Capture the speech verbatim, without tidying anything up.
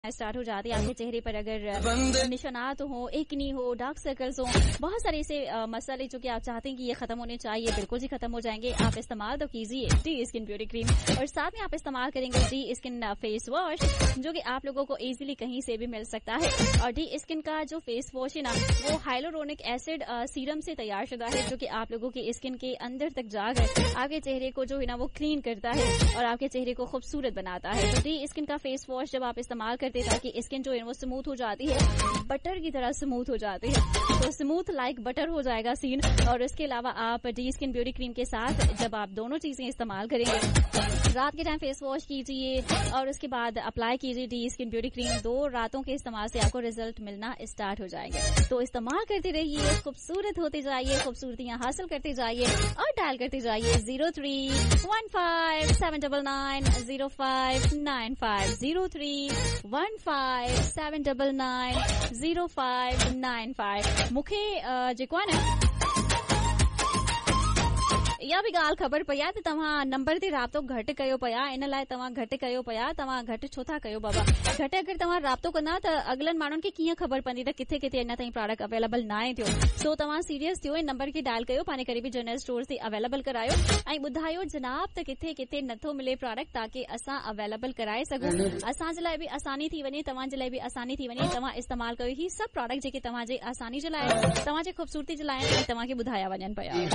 Start हो जाती है। आपके चेहरे पर अगर निशानात हो, एकनी हो, डार्क सर्कल्स हो, बहुत सारे ऐसे मसले जो कि आप चाहते हैं कि ये खत्म होने चाहिए, बिल्कुल ही खत्म हो जाएंगे। आप इस्तेमाल तो कीजिए डी स्किन ब्यूटी क्रीम, और साथ में आप इस्तेमाल करेंगे डी स्किन फेस वॉश, जो कि आप लोगों को इजीली कहीं से भी मिल सकता है। और डी स्किन का जो फेस वॉश है ना, वो हाइलोरोनिक एसिड सीरम से तैयार शुदा है, जो कि आप लोगों की स्किन के अंदर तक जाकर आपके चेहरे को जो है ना वो क्लीन करता है और आपके चेहरे को खूबसूरत बनाता है। तो डी स्किन का फेस वॉश जब आप इस्तेमाल करते हैं ताकि स्किन जो है वो स्मूथ हो जाती है, बटर की तरह स्मूथ हो जाती है, तो स्मूथ लाइक बटर हो जाएगा सीन। और इसके अलावा आप डी स्किन ब्यूटी क्रीम के साथ जब आप दोनों चीजें इस्तेमाल करेंगे, रात के टाइम फेस वॉश कीजिए और उसके बाद अप्लाई कीजिए डी स्किन ब्यूटी क्रीम, दो रातों के इस्तेमाल से आपको रिजल्ट मिलना स्टार्ट हो जाएंगे। तो इस्तेमाल करते रहिए, खूबसूरत होते जाइए, खूबसूरतियां हासिल करते जाइए और डायल करते जाइए zero three one five seven double nine zero five nine five zero three one five seven double nine zero five nine five. मूंखे जेको आहे न इहा बि ॻाल्हि ख़बर पई आहे त तव्हां नंबर ते राब्तो घटि कयो पिया, इन लाइ तव्हां घटि कयो पिया। तव्हां घटि छो था कयो बाबा? घटि अगरि तव्हां राब्तो कंदा त अॻिलनि माण्हुनि खे कीअं ख़बर पवंदी त किथे किथे अञा ताईं प्रोडक्ट अवेलेबल न आहे थियो। सो तव्हां सीरियस थियो, इन नंबर खे डायल कयो, पंहिंजे क़रीबी जनरल स्टोर ते अवेलेबल करायो ऐं ॿुधायो जनाब त किथे किथे नथो मिले प्रोडक्ट, ताकि असां अवेलेबल कराए सघूं, असांजे लाइ बि आसानी थी वञे, तव्हांजे लाइ बि आसानी थी वञे। तव्हां इस्तेमाल कयो ही सभु प्रोडक्ट जेके तव्हांजे आसानी जे लाइ, तव्हांजे ख़ूबसूरती जे लाइ तव्हांखे ॿुधाया वञनि पिया।